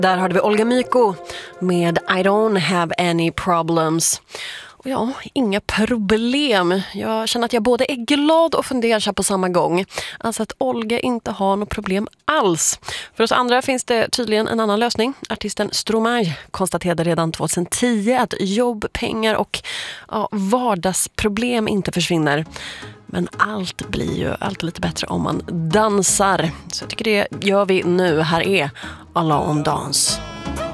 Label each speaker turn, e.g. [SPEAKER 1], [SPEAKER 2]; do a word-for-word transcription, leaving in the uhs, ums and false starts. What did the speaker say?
[SPEAKER 1] Där hörde vi Olga Myko med I don't have any problems. Och ja, inga problem. Jag känner att jag både är glad och fundersam på samma gång. Alltså att Olga inte har något problem alls. För oss andra finns det tydligen en annan lösning. Artisten Stromae konstaterade redan tjugohundratio att jobb, pengar och ja, vardagsproblem inte försvinner. Men allt blir ju alltid lite bättre om man dansar. Så jag tycker det gör vi nu. Här är Alla on Dance.